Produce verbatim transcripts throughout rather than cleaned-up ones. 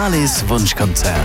Charlies Wunschkonzert.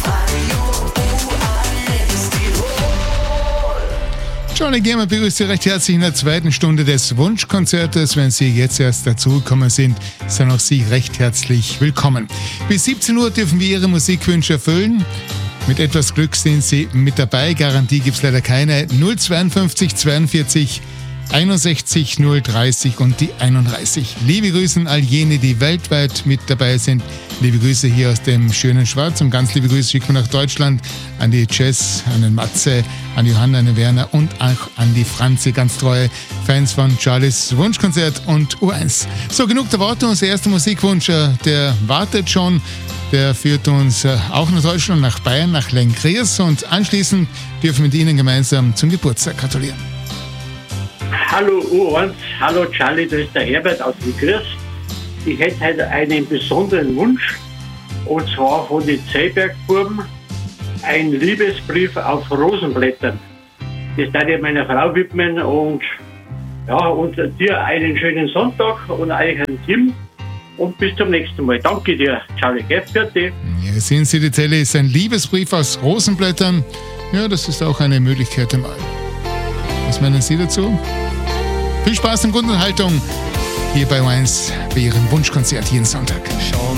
Charlie Gamer begrüßt Sie recht herzlich in der zweiten Stunde des Wunschkonzertes. Wenn Sie jetzt erst dazugekommen sind, sind auch Sie recht herzlich willkommen. Bis siebzehn Uhr dürfen wir Ihre Musikwünsche erfüllen. Mit etwas Glück sind Sie mit dabei. Garantie gibt es leider keine. null zweiundfünfzig zweiundvierzig einundsechzig null dreißig und die einunddreißig. Liebe Grüße an all jene, die weltweit mit dabei sind. Liebe Grüße hier aus dem schönen Schwarz und ganz liebe Grüße schicken wir nach Deutschland an die Jess, an den Matze, an Johanna, an den Werner und auch an die Franzi, ganz treue Fans von Charlies Wunschkonzert und U eins. So, genug der Worte. Unser erster Musikwunsch, der wartet schon. Der führt uns auch nach Deutschland, nach Bayern, nach Lenkries und anschließend dürfen wir mit Ihnen gemeinsam zum Geburtstag gratulieren. Hallo U eins, hallo Charlie, das ist der Herbert aus Lenkries. Ich hätte heute einen besonderen Wunsch, und zwar von den Zeibergbuben, ein Liebesbrief auf Rosenblättern. Das darf ich meiner Frau widmen und, ja, und dir einen schönen Sonntag und euch ein Team. Und bis zum nächsten Mal. Danke dir, Charlie. Gell? Für dich. Ja, sehen Sie, die Zelle ist ein Liebesbrief aus Rosenblättern. Ja, das ist auch eine Möglichkeit einmal. Was meinen Sie dazu? Viel Spaß und gute Unterhaltung hier bei U eins bei Ihrem Wunschkonzert jeden Sonntag. Schon